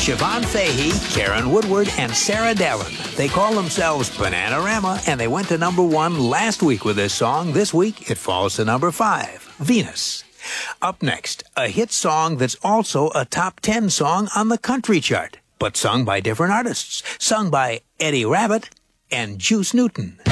Siobhan Fahey, Karen Woodward, and Sarah Dallin. They call themselves Bananarama, and they went to number 1 last week with this song. This week, it falls to number 5, Venus. Up next, a hit song that's also a top 10 song on the country chart, but sung by different artists. Sung by Eddie Rabbitt and Juice Newton.